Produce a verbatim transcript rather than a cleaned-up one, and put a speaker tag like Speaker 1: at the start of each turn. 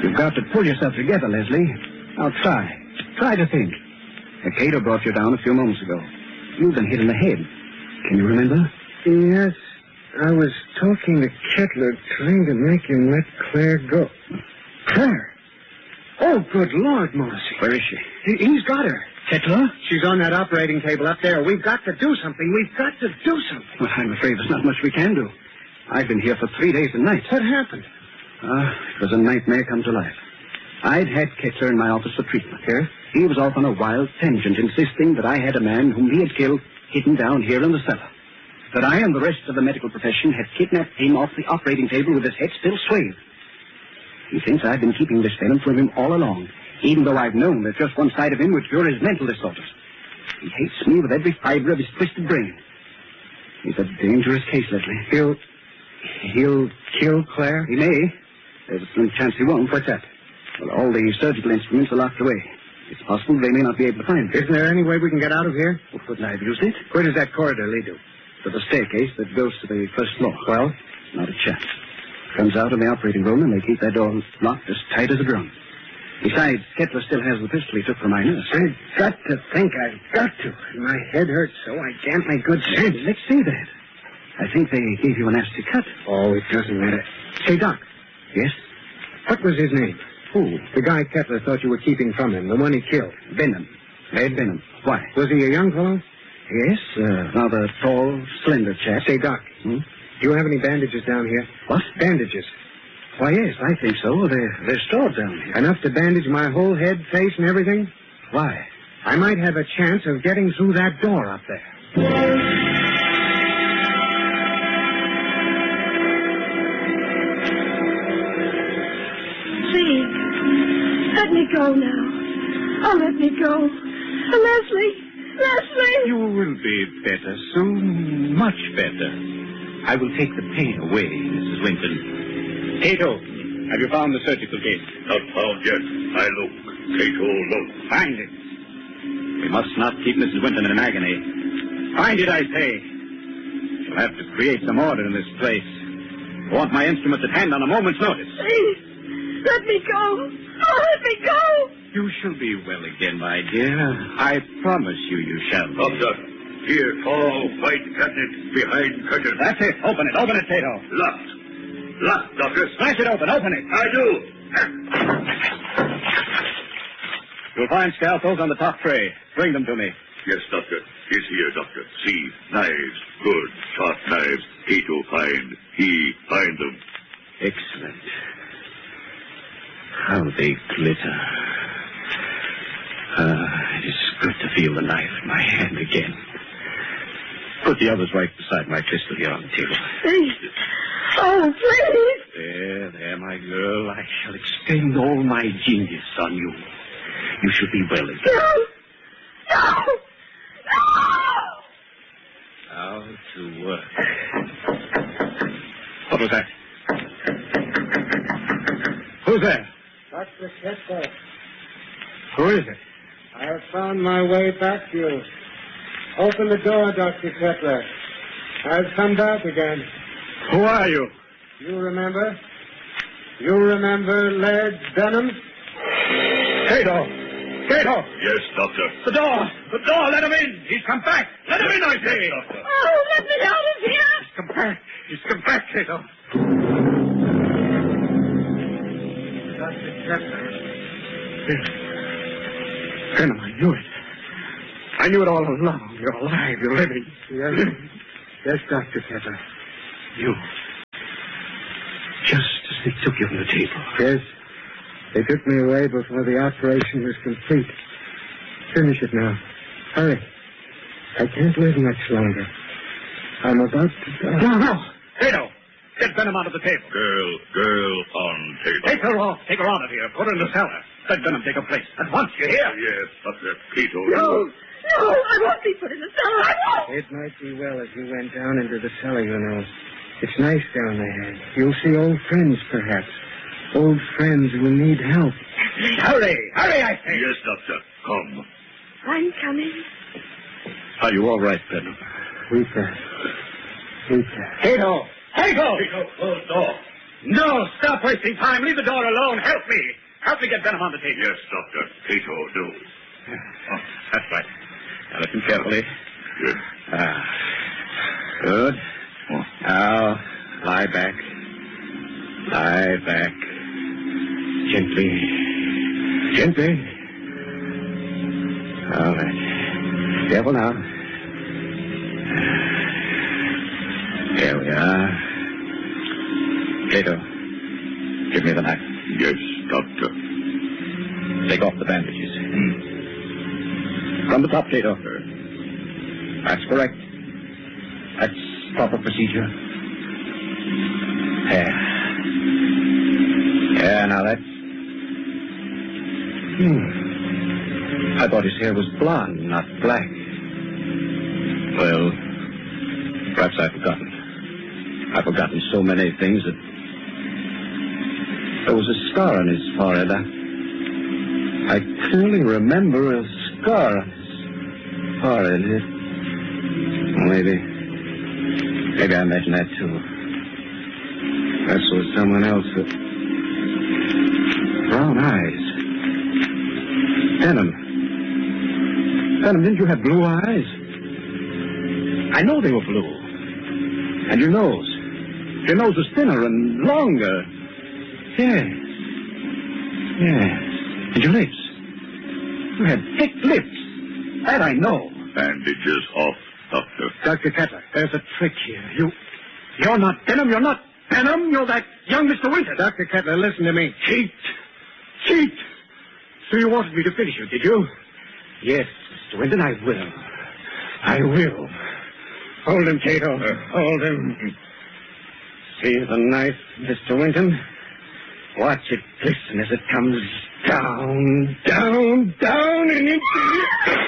Speaker 1: You've got to pull yourself together, Leslie. Now try. Try to think. Cato brought you down a few moments ago. You've been hit in the head. Can you remember?
Speaker 2: Yes. I was talking to Kettler, trying to make him let Claire go. Claire? Oh, good Lord, Morrissey.
Speaker 1: Where is she?
Speaker 2: He, he's got her.
Speaker 1: Kettler?
Speaker 2: She's on that operating table up there. We've got to do something. We've got to do something.
Speaker 1: Well, I'm afraid there's not much we can do. I've been here for three days and nights.
Speaker 2: What happened?
Speaker 1: Ah, uh, it was a nightmare come to life. I'd had Kettler in my office for treatment.
Speaker 2: Yes?
Speaker 1: He was off on a wild tangent, insisting that I had a man whom he had killed hidden down here in the cellar. That I and the rest of the medical profession had kidnapped him off the operating table with his head still swathed. He thinks I've been keeping this venom from him all along, even though I've known that just one side of him would cure his mental disorders. He hates me with every fiber of his twisted brain. He's a dangerous case, Leslie.
Speaker 2: He'll... he'll kill Claire?
Speaker 1: He may. There's a slim chance he won't.
Speaker 2: What's that?
Speaker 1: Well, all the surgical instruments are locked away. It's possible they may not be able to find it.
Speaker 2: Isn't there any way we can get out of here?
Speaker 1: Well, couldn't I have used it?
Speaker 2: Where does that corridor lead to?
Speaker 1: To the staircase that goes to the first floor.
Speaker 2: Well?
Speaker 1: Not a chance. Comes out in the operating room, and they keep that door locked as tight as a drum. Besides, Kettler still has the pistol he took from my nurse.
Speaker 2: I've got to think. I've got to. My head hurts so I can't make good sense.
Speaker 1: Let's see that. I think they gave you a nasty cut.
Speaker 2: Oh, it doesn't matter. Say, Doc.
Speaker 1: Yes?
Speaker 2: What was his name?
Speaker 1: Who?
Speaker 2: The guy Kettler thought you were keeping from him, the one he killed.
Speaker 1: Benham. Ed Benham. Why?
Speaker 2: Was he a young fellow?
Speaker 1: Yes, uh, rather tall, slender chap.
Speaker 2: Say, Doc,
Speaker 1: hmm?
Speaker 2: do you have any bandages down here?
Speaker 1: What?
Speaker 2: Bandages.
Speaker 1: Why, yes, I think so. They're, they're stored down here.
Speaker 2: Enough to bandage my whole head, face, and everything?
Speaker 1: Why?
Speaker 2: I might have a chance of getting through that door up there.
Speaker 3: Please, let me go now. Oh, let me go. Leslie, Leslie!
Speaker 4: You will be better soon, much better. I will take the pain away, Missus Winton. Cato, have you found the surgical case?
Speaker 5: Not found yet. I look. Cato, look.
Speaker 4: Find it. We must not keep Missus Winton in an agony. Find it, I say. You'll have to create some order in this place. I want my instruments at hand on a moment's notice.
Speaker 3: Please, let me go. Oh, let me go.
Speaker 4: You shall be well again, my dear. I promise you you shall be.
Speaker 5: Doctor, here, tall, white cabinet behind curtain.
Speaker 4: That's it. Open it. Open it, Cato.
Speaker 5: Locked. Locked, Doctor.
Speaker 4: Smash it open. Open it.
Speaker 5: I do.
Speaker 4: You'll find scalpels on the top tray. Bring them to me.
Speaker 5: Yes, Doctor. He's here, Doctor. See, knives. Good, sharp knives. Cato find. He find them.
Speaker 4: Excellent. How they glitter. Ah, it is good to feel the knife in my hand again. Put the others right beside my pistol here on the table.
Speaker 3: Please. Oh, please.
Speaker 4: There, there, my girl. I shall expend all my genius on you. You shall be well again.
Speaker 3: No. No. No.
Speaker 4: Now to work. What was that? Who's there?
Speaker 2: Doctor Kettler.
Speaker 4: Who is it?
Speaker 2: I have found my way back to you. Open the door, Doctor Kettler. I've come back again.
Speaker 4: Who are you?
Speaker 2: You remember? You remember Laird Benham?
Speaker 4: Cato! Cato!
Speaker 5: Yes, Doctor.
Speaker 4: The door! The door! Let him in! He's come back! Let him in, I say!
Speaker 5: Yes, Doctor.
Speaker 3: Oh, let me out of here.
Speaker 4: He's come back! He's come back, Cato!
Speaker 2: Doctor Kettler.
Speaker 4: Benham, I knew it. I knew it all along. You're alive. You're living.
Speaker 2: Yes, yes, Doctor Kettler.
Speaker 4: You. Just as they took you from the table.
Speaker 2: Yes. They took me away before the operation was complete. Finish it now. Hurry. I can't live much longer. I'm about to die.
Speaker 4: No, no. Cato, get Benham out of the table.
Speaker 5: Girl, girl on table.
Speaker 4: Take her off. Take her out of here. Put her in the cellar. Let Benham take her place. At once, you hear?
Speaker 5: Yes, Doctor. Cato.
Speaker 3: No. No, I won't be put in the cellar. I won't.
Speaker 2: It might be well if you went down into the cellar, you know. It's nice down there. You'll see old friends, perhaps. Old friends who will need help.
Speaker 4: Hurry. Hurry, I say.
Speaker 5: Yes, Doctor. Come.
Speaker 3: I'm coming.
Speaker 4: Are you all right, Benham?
Speaker 2: Weaker. Weaker.
Speaker 4: Cato! Cato!
Speaker 5: Cato, close door.
Speaker 4: No, stop wasting time. Leave the door alone. Help me. Help me get Venom on the table.
Speaker 5: Yes, Doctor. Cato, do.
Speaker 4: Oh, that's right. Now listen carefully.
Speaker 5: Good.
Speaker 4: Ah. Good.
Speaker 5: Oh.
Speaker 4: Now, lie back. Lie back. Gently. Gently. All right. Careful now. There we are. Cato, give me the knife.
Speaker 5: Yes, Doctor.
Speaker 4: Take off the bandages. From the top, Cato. That's correct. That's proper procedure. There. Yeah, now that's... Hmm. I thought his hair was blonde, not black. Well, perhaps I've forgotten. I've forgotten so many things that... There was a scar on his forehead. I, I clearly remember a scar on his forehead. Maybe. Maybe I imagined that, too. That was someone else with brown eyes. Venom. Venom, didn't you have blue eyes? I know they were blue. And your nose. Your nose was thinner and longer. Yes. Yes. And your lips. You had thick lips. That I know.
Speaker 5: Bandages off, Doctor.
Speaker 1: Doctor Cutler,
Speaker 4: There's a trick here. You... You're not Venom. You're not Venom. You're that young Mister Winter.
Speaker 1: Doctor Cutler, listen to me.
Speaker 4: Cheat. Cheat. So you wanted me to finish you, did you?
Speaker 1: Yes, Mister Winton, I will. I will. Hold him, Cato. Hold him. See the knife, Mister Winton? Watch it glisten as it comes down, down, down, and into...